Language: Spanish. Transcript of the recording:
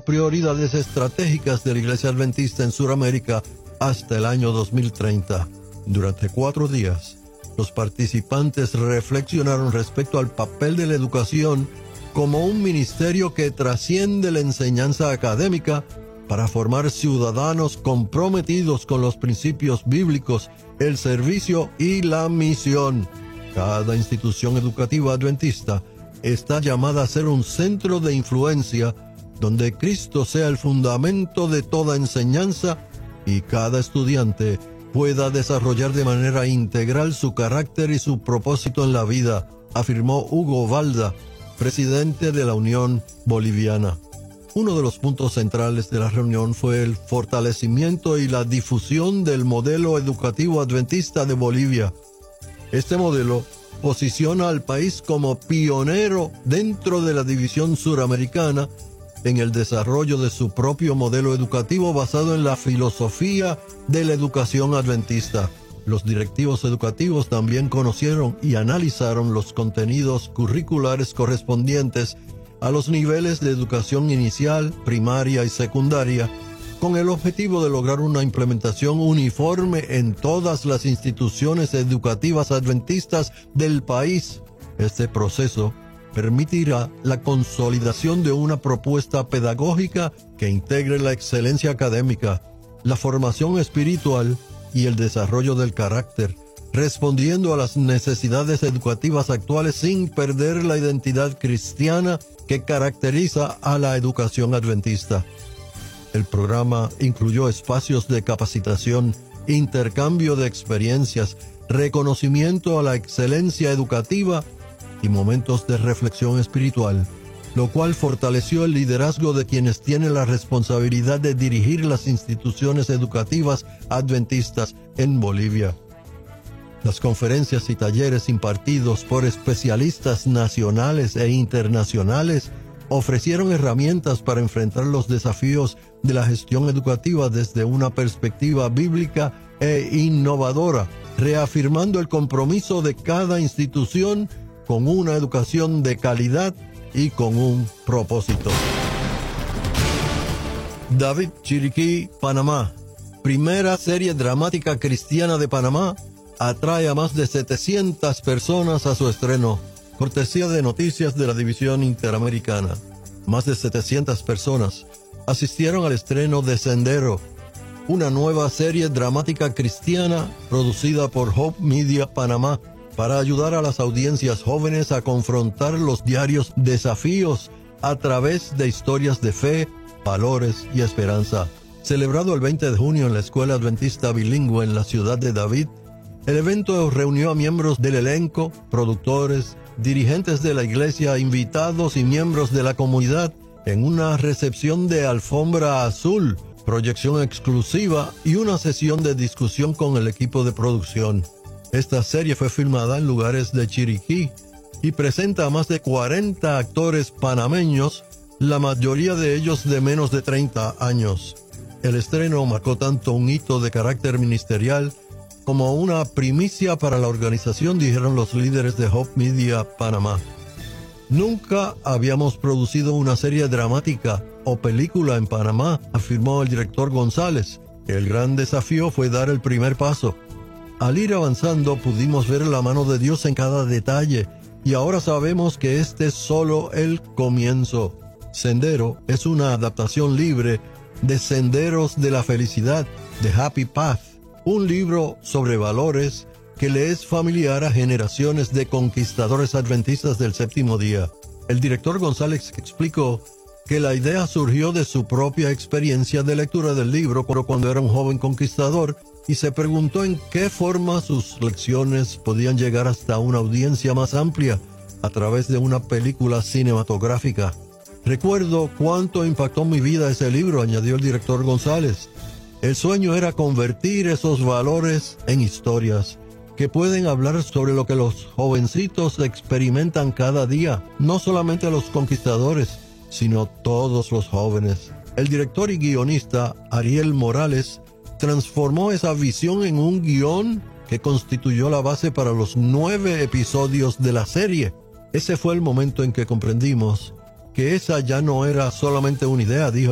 prioridades estratégicas de la Iglesia Adventista en Sudamérica hasta el año 2030. Durante 4 días, los participantes reflexionaron respecto al papel de la educación como un ministerio que trasciende la enseñanza académica para formar ciudadanos comprometidos con los principios bíblicos, el servicio y la misión. Cada institución educativa adventista está llamada a ser un centro de influencia donde Cristo sea el fundamento de toda enseñanza y cada estudiante pueda desarrollar de manera integral su carácter y su propósito en la vida, afirmó Hugo Valda, presidente de la Unión Boliviana. Uno de los puntos centrales de la reunión fue el fortalecimiento y la difusión del modelo educativo adventista de Bolivia. Este modelo posiciona al país como pionero dentro de la división suramericana en el desarrollo de su propio modelo educativo basado en la filosofía de la educación adventista. Los directivos educativos también conocieron y analizaron los contenidos curriculares correspondientes a los niveles de educación inicial, primaria y secundaria, con el objetivo de lograr una implementación uniforme en todas las instituciones educativas adventistas del país. Este proceso permitirá la consolidación de una propuesta pedagógica que integre la excelencia académica, la formación espiritual y el desarrollo del carácter, respondiendo a las necesidades educativas actuales sin perder la identidad cristiana que caracteriza a la educación adventista. El programa incluyó espacios de capacitación, intercambio de experiencias, reconocimiento a la excelencia educativa y momentos de reflexión espiritual, lo cual fortaleció el liderazgo de quienes tienen la responsabilidad de dirigir las instituciones educativas adventistas en Bolivia. Las conferencias y talleres impartidos por especialistas nacionales e internacionales ofrecieron herramientas para enfrentar los desafíos de la gestión educativa desde una perspectiva bíblica e innovadora, reafirmando el compromiso de cada institución con una educación de calidad y con un propósito. David, Chiriquí, Panamá. Primera serie dramática cristiana de Panamá atrae a más de 700 personas a su estreno. Cortesía de Noticias de la División Interamericana. Más de 700 personas asistieron al estreno de Sendero, una nueva serie dramática cristiana producida por Hope Media Panamá para ayudar a las audiencias jóvenes a confrontar los diarios desafíos a través de historias de fe, valores y esperanza. Celebrado el 20 de junio en la Escuela Adventista Bilingüe en la ciudad de David, el evento reunió a miembros del elenco, productores, dirigentes de la iglesia, invitados y miembros de la comunidad en una recepción de alfombra azul, proyección exclusiva y una sesión de discusión con el equipo de producción. Esta serie fue filmada en lugares de Chiriquí y presenta a más de 40 actores panameños, la mayoría de ellos de menos de 30 años. El estreno marcó tanto un hito de carácter ministerial como una primicia para la organización, dijeron los líderes de Hope Media Panamá. Nunca habíamos producido una serie dramática o película en Panamá, afirmó el director González. El gran desafío fue dar el primer paso. Al ir avanzando pudimos ver la mano de Dios en cada detalle y ahora sabemos que este es solo el comienzo. Sendero es una adaptación libre de Senderos de la Felicidad, de Happy Path, un libro sobre valores que le es familiar a generaciones de conquistadores adventistas del séptimo día. El director González explicó que la idea surgió de su propia experiencia de lectura del libro cuando era un joven conquistador y se preguntó en qué forma sus lecciones podían llegar hasta una audiencia más amplia a través de una película cinematográfica. Recuerdo cuánto impactó mi vida ese libro, añadió el director González. El sueño era convertir esos valores en historias que pueden hablar sobre lo que los jovencitos experimentan cada día, no solamente los conquistadores, sino todos los jóvenes. El director y guionista Ariel Morales transformó esa visión en un guión que constituyó la base para los 9 episodios de la serie. Ese fue el momento en que comprendimos que esa ya no era solamente una idea, dijo